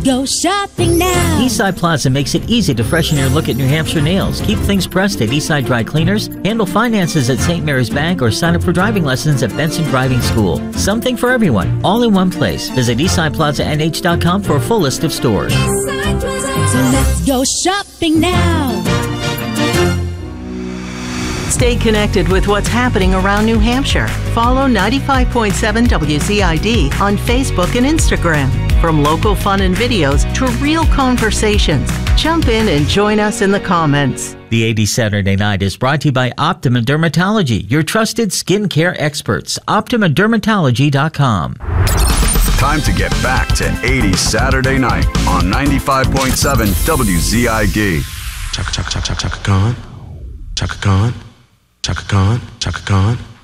go shopping now. Eastside Plaza makes it easy to freshen your look at New Hampshire nails. Keep things pressed at Eastside Dry Cleaners, handle finances at St. Mary's Bank, or sign up for driving lessons at Benson Driving School. Something for everyone, all in one place. Visit EastsidePlazaNH.com for a full list of stores. So let's go shopping now. Stay connected with what's happening around New Hampshire. Follow 95.7 WZID on Facebook and Instagram. From local fun and videos to real conversations, jump in and join us in the comments. The 80s Saturday Night is brought to you by Optima Dermatology, your trusted skincare experts. OptimaDermatology.com. Time to get back to 80s Saturday Night on 95.7 WZID. Chaka Khan. Chaka Khan. Chaka Khan. Chaka Khan.